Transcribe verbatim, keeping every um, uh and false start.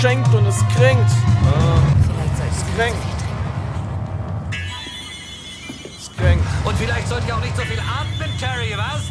schenkt und es kränkt. Es kränkt. Es kränkt. Und vielleicht sollte ich auch nicht so viel atmen, Terry, was?